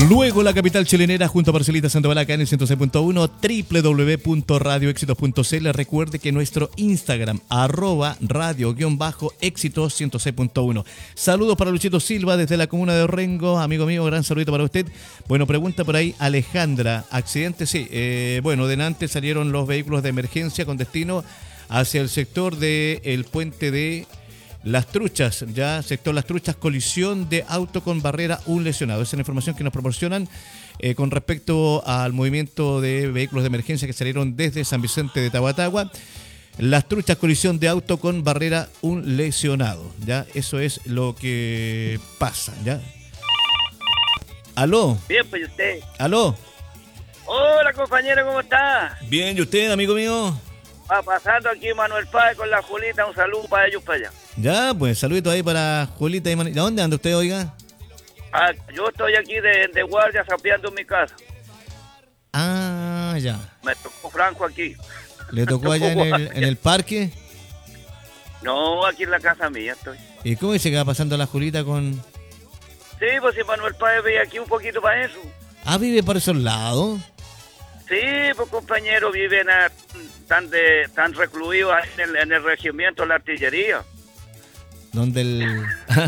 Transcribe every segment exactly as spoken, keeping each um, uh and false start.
Luego la capital chilenera junto a Marcelita Sandoval acá en el ciento seis punto uno, doble u doble u doble u punto radio éxitos punto c l. Recuerde que nuestro Instagram, arroba radio-éxitos ciento seis punto uno. Saludos para Luchito Silva desde la comuna de Orrengo. Amigo mío, gran saludito para usted. Bueno, pregunta por ahí Alejandra. Accidente, sí. Eh, bueno, delante salieron los vehículos de emergencia con destino hacia el sector del puente de Las Truchas, ya sector Las Truchas, colisión de auto con barrera, un lesionado. Esa es la información que nos proporcionan eh, con respecto al movimiento de vehículos de emergencia que salieron desde San Vicente de Tahuatahua. Las Truchas, colisión de auto con barrera, un lesionado. Ya, eso es lo que pasa, ya. ¿Aló? Bien, pues, ¿y usted? ¿Aló? Hola, compañero, ¿cómo está? Bien, ¿y usted, amigo mío? Va pasando aquí Manuel Páez con la Julita, un saludo para ellos para allá. Ya, pues saludito ahí para Julita y Manuel. ¿De dónde anda usted, oiga? Ah, yo estoy aquí de, de guardia sapeando en mi casa. Ah, ya. Me tocó Franco aquí. ¿Le tocó allá en el, en el parque? No, aquí en la casa mía estoy. ¿Y cómo se queda pasando la Julita con...? Sí, pues si Manuel Páez ve aquí un poquito para eso. Ah, vive por esos lados. Sí, pues compañero, viven a, tan de tan recluidos en el, en el regimiento de la artillería. Donde el...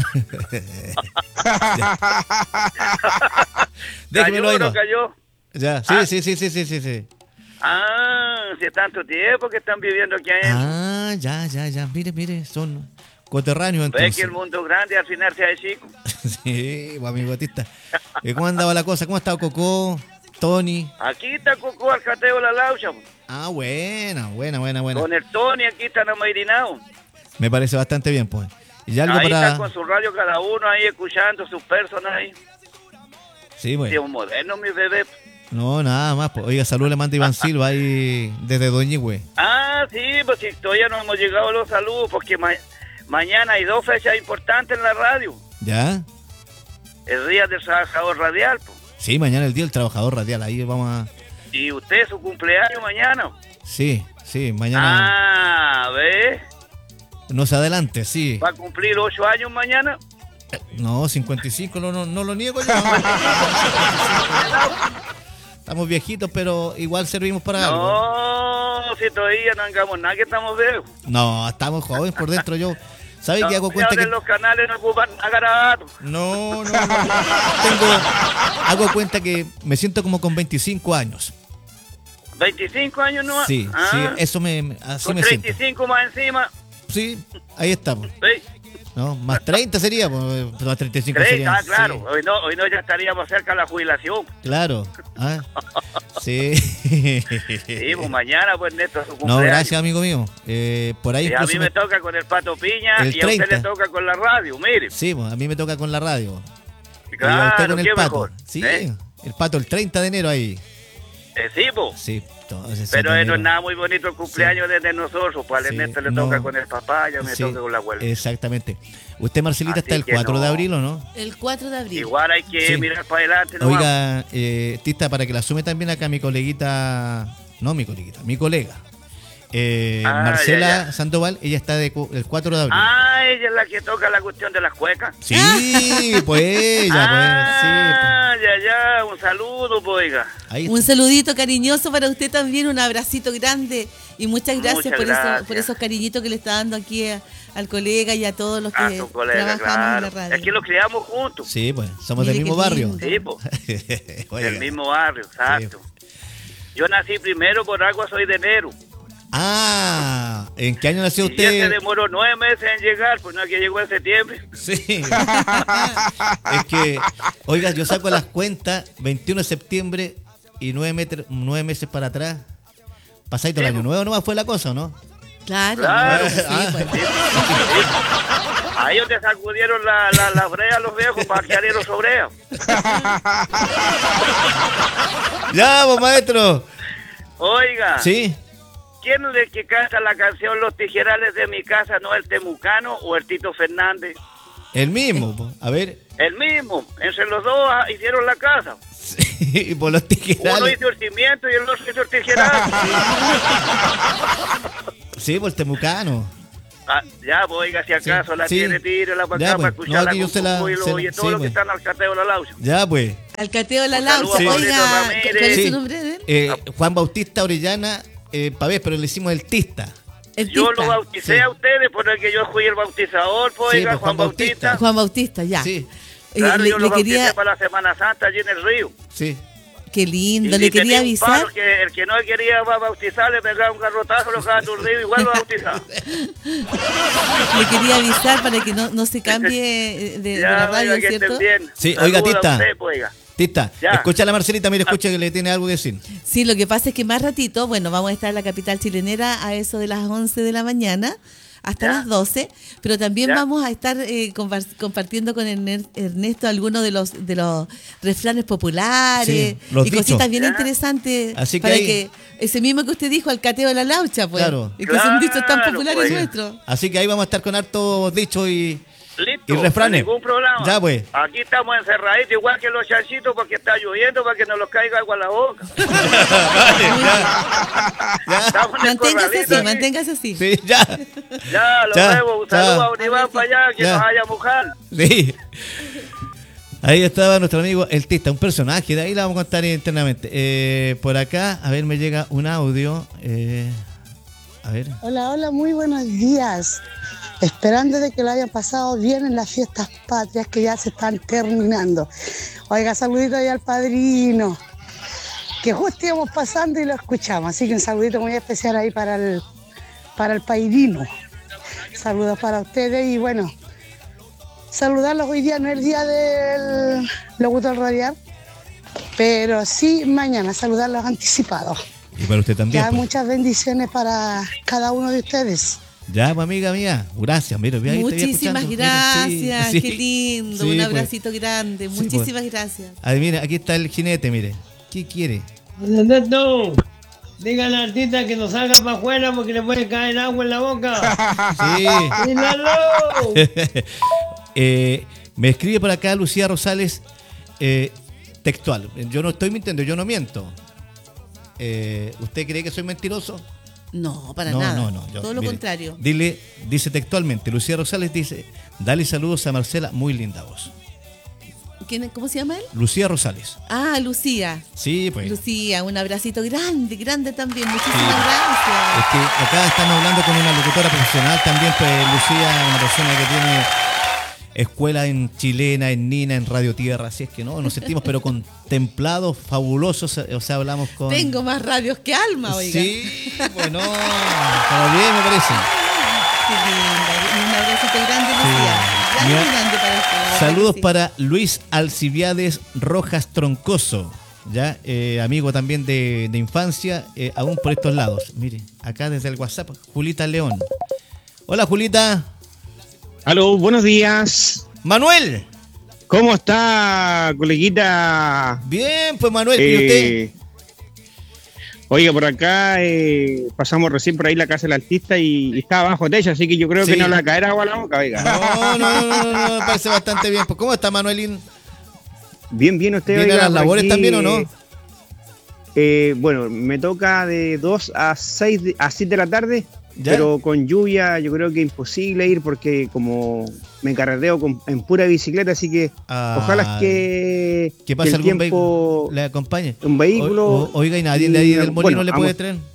Déjemelo ahí, ¿Cayó o no. no cayó? Ya, sí, Ah. sí, sí, sí, sí, sí, sí. Ah, si tanto tiempo que están viviendo aquí adentro. Ah, ya, ya, ya. Mire, mire, son coterráneos Ve entonces. que el mundo es grande al final se hace chico. Sí, pues, amigo Batista. ¿Y cómo andaba la cosa? ¿Cómo ha estado Coco, Tony? Aquí está Coco al cateo la laucha. Ah, buena, buena, buena, buena. Con el Tony aquí están amairinados. Me parece bastante bien, pues. Y algo Ahí para... están con su radio cada uno ahí escuchando sus personas ahí. Sí, pues. Sí, un moderno, mi bebé. No, nada más. Pues. Oiga, salud le manda Iván Silva ahí desde Doñigüe. Ah, sí, pues si todavía no hemos llegado a los saludos porque ma- mañana hay dos fechas importantes en la radio. ¿Ya? El Día del Trabajador Radial, pues. Sí, mañana el Día del Trabajador Radial. Ahí vamos a... Y usted, su cumpleaños mañana. Sí, sí, mañana... Ah, ¿ves? No se adelante, sí. Va a cumplir ocho años mañana. No, cincuenta y cinco no, no, no lo niego yo. Estamos viejitos, pero igual servimos para algo. No, si todavía no hagamos nada que estamos viejos. No, estamos jóvenes por dentro yo. ¿Sabe No, qué hago cuenta ya que... de los canales no ocupan agarato. No, no, no. Tengo... Hago cuenta que me siento como con veinticinco años. veinticinco años no. Sí, Ah, sí, eso me... Así con me siento. treinta y cinco más encima. Sí, ahí estamos. Sí, ¿No? Más treinta sería, pues, pero más treinta y cinco treinta, sería. ah, claro. Sí, Hoy, no, hoy no ya estaríamos cerca de la jubilación. claro. Ah, sí. Sí, pues mañana, pues Neto, su cumpleaños. No, gracias, amigo mío. Eh, por ahí Y a mí incluso me me- toca con el Pato Piña El y a usted treinta. le toca con la radio, mire. Sí, pues, a mí me toca con la radio. Y a Claro, usted con el qué pato. mejor. Sí, ¿Eh? el pato el treinta de enero ahí. Eh, sí, pues. Sí, entonces, Pero de eh, no es enero. nada muy bonito el cumpleaños desde nosotros. Pues al Sí, Ernesto le no. toca con el papá, ya me Sí, toca con la abuela. exactamente. Usted, Marcelita, Así está el que cuatro de no. abril, ¿o no? El cuatro de abril. Igual hay que Sí. mirar para adelante. ¿no? Oiga, eh, Tista, para que la sume también acá mi coleguita, no mi coleguita, mi colega, eh, Ah, Marcela ya, ya. Sandoval, ella está de cu- el cuatro de abril. Ah, ella es la que toca la cuestión de las cuecas. Sí, pues ella, Ah, ya, ya, un saludo, pues, oiga. pues. Sí, ahí Un está. saludito cariñoso para usted también, un abracito grande y muchas gracias, Muchas por, Eso, gracias. por esos cariñitos que le está dando aquí a- al colega y a todos los que A su colega, trabajamos en la claro. radio. Es que lo criamos juntos. Sí, pues, somos Mire del mismo qué barrio. lindo. Sí, pues, Oiga. del mismo barrio, exacto. Yo nací primero, por algo soy de enero. Ah, ¿en qué año nació Y ya se usted? demoró nueve meses en llegar, pues no es que llegó en septiembre. Sí. Es que, oiga, yo saco las cuentas, veintiuno de septiembre y nueve, metros, nueve meses para atrás. Pasadito el Sí, año nuevo nomás fue la cosa, ¿no? Claro, Claro. sí, Ah. pues. Sí, sí. A ellos te sacudieron la, la, la brea los viejos para que salieron sobre ellos. Ya, pues, maestro. Oiga, Sí. ¿quién es el que canta la canción Los Tijerales de mi casa, no el Temucano o el Tito Fernández? El mismo, po. A ver. El mismo, entre los dos ah, hicieron la casa. Sí, por los Uno tijerales. hizo el cimiento y el otro hizo el tijeral. Sí, por el temucano. Ah, ya, pues oiga, si acaso Sí, la sí. tiene, tírela para Ya, acá pues. para No, escucharla aquí yo con se la- Cuco y, lo- se la- y todos sí, los pues. que están al cateo de la Laucha. Ya, pues. Al cateo de la Un saludo Laucha. a Pablito Oiga, Ramírez. ¿cuál es Sí. su nombre de él? Eh, Juan Bautista Orellana eh, Pavés, pero le hicimos el Tista. El Yo Tista. lo bauticé Sí. a ustedes por el que yo fui el bautizador, pues, Sí, oiga, pues, Juan Juan Bautista. Bautista. Juan Bautista, ya. Sí, Eh, Claro, le, yo lo le bauticé quería, para la Semana Santa allí en el río. sí. qué lindo, Y- le y quería tenía un avisar. palo que el que no quería ba- bautizar le pegaba un garrotazo, lo dejaba aturdido y igual lo bautizaba. Le quería avisar para que no, no se cambie de, de la Ya, radio, oiga, que ¿cierto? estén bien. Sí, Saludos oiga, a Tita. usted, pues, oiga. Tita, Ya. escucha a la Marcelita, mire, escucha que le tiene algo que decir. Sí, lo que pasa es que más ratito, bueno, vamos a estar en la capital chilenera a eso de las once de la mañana hasta Ya. las doce, pero también Ya. vamos a estar eh, compar- compartiendo con Erner- Ernesto algunos de los de los refranes populares Sí, los y dichos. cositas bien Ya. interesantes Así que para ahí- que ese mismo que usted dijo, al cateo de la laucha, pues, Claro. y que son dichos tan Claro, populares pues. nuestros. Así que ahí vamos a estar con hartos dichos y... Listo, Y refranes. ningún problema. Ya, pues. Aquí estamos encerraditos, igual que los chanchitos, porque está lloviendo, para que no los caiga agua a la boca. Estamos en el Manténgase corralito así, aquí. manténgase así. Sí, ya. Ya, los Ya, vemos. Un ya. saludo a Univán para allá, que Ya. nos vaya a mojar. Sí. Ahí estaba nuestro amigo El Tista, un personaje, de ahí la vamos a contar internamente. Eh, por acá, a ver, me llega un audio. eh, a ver. Hola, hola, muy buenos días. Esperando de que lo hayan pasado bien en las fiestas patrias que ya se están terminando. Oiga, saludito ahí al padrino, que justo íbamos pasando y lo escuchamos. Así que un saludito muy especial ahí para el, para el padrino. Saludos para ustedes y bueno, saludarlos hoy día, no es el día del locutor radial, pero sí mañana, saludarlos anticipados. Y para usted también. Ya pues. muchas bendiciones para cada uno de ustedes. Ya, pues, amiga mía, gracias. Mira, ve ahí, te voy Muchísimas escuchando. Mira, sí, gracias, sí. qué lindo, Sí, un pues. abracito grande, Sí, muchísimas gracias. Ahí, mira, aquí está el jinete, mire. ¿Qué quiere? Ernesto, dígale al artista que no salga para afuera porque le puede caer agua en la boca. Sí. ¡Dígalo! Eh, me escribe por acá Lucía Rosales, eh, textual. Yo no estoy mintiendo, yo no miento. Eh, ¿Usted cree que soy mentiroso? No, para no, nada. no, no. yo- Todo lo mire, contrario. Dile, dice textualmente, Lucía Rosales dice, dale saludos a Marcela, muy linda voz. ¿Quién, ¿Cómo se llama él? Lucía Rosales. Ah, Lucía. Sí, pues. Lucía, un abracito grande, grande también. Muchísimas Sí. gracias. Es que acá estamos hablando con una locutora profesional también, pues Lucía, una persona que tiene escuela en chilena, en Nina, en Radio Tierra, así es que no, nos sentimos pero contemplados, fabulosos, o sea, hablamos con... Tengo más radios que alma, oiga. Sí, pues no, pero bien me parece. Qué linda. Un abracito grande, Lucía. Grande, Mira, grande para usted. Saludos Sí. para Luis Alcibiades Rojas Troncoso, ya eh, amigo también de, de infancia, eh, aún por estos lados. Mire, acá desde el WhatsApp, Julita León. Hola, Julita. Aló, buenos días. Manuel. ¿Cómo está, coleguita? Bien, pues Manuel, ¿y usted? Eh, oiga, por acá eh, pasamos recién por ahí la casa del artista y, y está bajo techo, así que yo creo Sí. que no le va a caer agua a la boca, oiga. No, no, no, no, no, no, me parece bastante bien. Pues, ¿cómo está Manuelín? Bien, bien, usted. ¿Viene a oiga, las por labores aquí, también o no? eh, bueno, me toca de dos a seis de- a siete de la tarde, ¿Ya? pero con lluvia yo creo que imposible ir porque como me carreteo con- en pura bicicleta, así que Ah, ojalá que, ¿Qué que pasa? el ¿Algún tiempo... vehículo le acompañe? Un vehículo. O- o- oiga, y nadie de ahí del molino Bueno, le puede vamos- traer.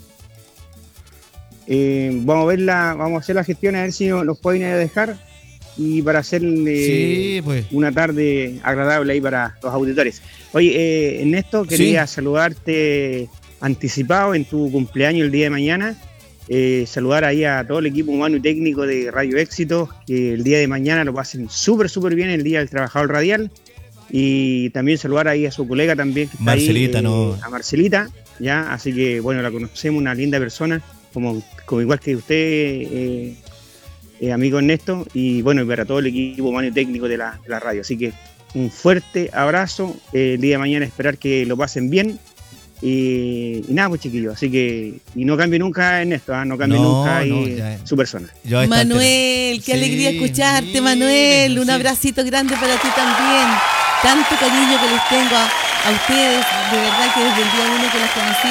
Eh, vamos a ver la, vamos a hacer la gestión a ver si nos, nos pueden ir a dejar y para hacerle Sí, pues. una tarde agradable ahí para los auditores. Oye, eh, Ernesto, quería saludarte anticipado en tu cumpleaños el día de mañana. Eh, saludar ahí a todo el equipo humano y técnico de Radio Éxito, que el día de mañana lo pasen súper, súper bien, el Día del Trabajador Radial. Y también saludar ahí a su colega también, que está Marcelita, ahí, eh, no. a Marcelita, ya, así que bueno, la conocemos, una linda persona, como, como igual que usted, eh, eh, amigo Ernesto, y bueno, y para todo el equipo humano y técnico de la, de la radio. Así que un fuerte abrazo, eh, el día de mañana esperar que lo pasen bien. Y, y nada, pues chiquillos, así que y no cambie nunca Ernesto, ¿ah? no cambie No, nunca ahí no, ya. su persona. Yo a esta Manuel, altura- qué alegría Sí, escucharte, mire, Manuel. Un sí. abracito grande para ti también. Tanto cariño que les tengo a, a ustedes. De verdad que desde el día uno que los conocí,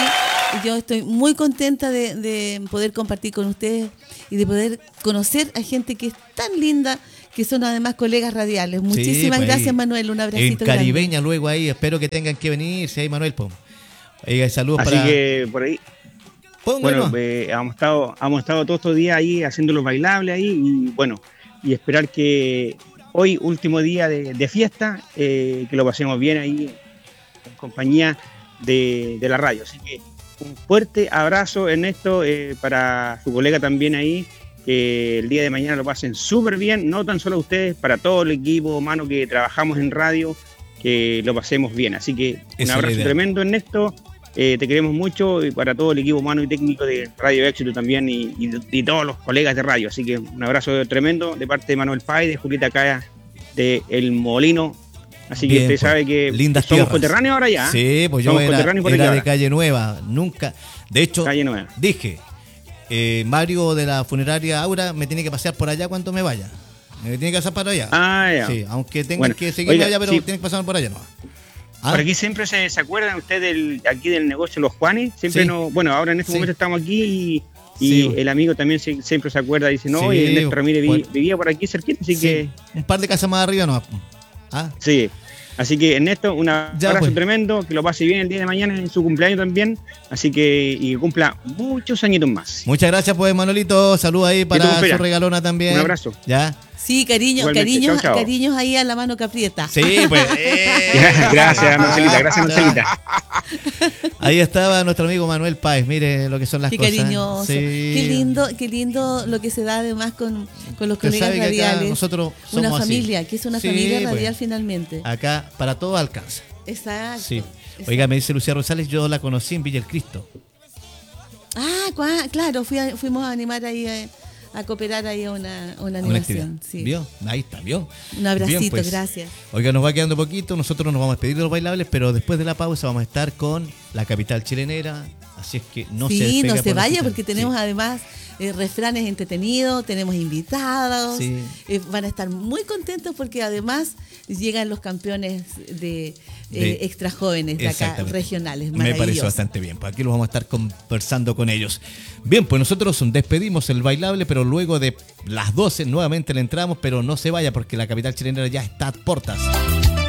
yo estoy muy contenta de, de poder compartir con ustedes y de poder conocer a gente que es tan linda, que son además colegas radiales. Muchísimas pues gracias, ahí, Manuel, un abracito en Caribeña grande. luego ahí, espero que tengan que venir, si hay Manuel, pues. Oiga, saludos Así para... que por ahí, Póngalo. bueno, eh, hemos, estado, hemos estado todos estos días ahí haciendo los bailables ahí y bueno, y esperar que hoy, último día de, de fiesta, eh, que lo pasemos bien ahí en compañía de, de la radio. Así que un fuerte abrazo, Ernesto, eh, para su colega también ahí, que el día de mañana lo pasen súper bien, no tan solo ustedes, para todo el equipo humano que trabajamos en radio, que lo pasemos bien. Así que un Esa es la abrazo idea. tremendo, Ernesto. Eh, te queremos mucho y para todo el equipo humano y técnico de Radio Éxito también y, y, y todos los colegas de radio. Así que un abrazo tremendo de parte de Manuel Pay, de Julieta Caya, de El Molino. Así Bien, que usted pues, sabe que lindas somos tierras. conterráneos ahora ya. Sí, pues yo Somos era, conterráneos por era aquí de ahora. Calle Nueva, nunca. De hecho, Calle Nueva. dije, eh, Mario de la funeraria Aura me tiene que pasear por allá cuando me vaya. Me tiene que pasar para allá. Ah, ya. Sí, aunque tengan Bueno, que seguirme oiga, allá, pero sí. tienen que pasar por allá, ¿no? ¿Ah? Por aquí siempre se, se acuerdan ustedes del, aquí del negocio Los Juanes. Siempre Sí. no, bueno, ahora en este Sí. momento estamos aquí y, y Sí. el amigo también se- siempre se acuerda. Dice, no, Sí, oye, Ernesto Ramírez vi- bueno. vivía por aquí cerquita, así Sí, que un par de casas más arriba, ¿no? ¿Ah? sí. Así que Ernesto, un Ya, abrazo pues. tremendo, que lo pase bien el día de mañana en su cumpleaños también. Así que y que cumpla muchos añitos más. Muchas gracias, pues, Manolito. Saludos ahí para tú, espera. su regalona también. Un abrazo. Ya. Sí, cariño, Igualmente, cariños, chao, chao. cariños ahí a la mano que aprieta. Sí, pues. eh. Gracias, Marcelita, gracias, Marcelita. Ahí estaba nuestro amigo Manuel Páez. Mire lo que son las Qué cosas. cariñoso, Sí. qué lindo, qué lindo lo que se da además con, con los Usted colegas sabe que acá radiales. nosotros somos Una así. familia, que es una Sí, familia pues. radial finalmente. Acá para todo alcanza. Exacto. Sí. exacto. Oiga, me dice Lucía Rosales, yo la conocí en Villa El Cristo. Ah, cua- claro, fui a- fuimos a animar ahí, eh, a cooperar ahí a una, a una Una animación. actividad. Sí. ¿Vio? Ahí está, ¿vio? Un abracito, Bien, pues. gracias. Oiga, nos va quedando poquito, nosotros nos vamos a despedir de los bailables, pero después de la pausa vamos a estar con la capital chilenera, así es que no se sí, despegue no se por vaya escuchar. porque tenemos Sí. además eh, refranes entretenidos, tenemos invitados, Sí. eh, van a estar muy contentos porque además llegan los campeones de, eh, De- extra jóvenes de acá, Exactamente. regionales, Me parece maravillosos. bastante bien, pues aquí los vamos a estar conversando con ellos. Bien, pues nosotros despedimos el bailable, pero luego de las doce nuevamente le entramos, pero no se vaya porque la capital chilenera ya está a puertas.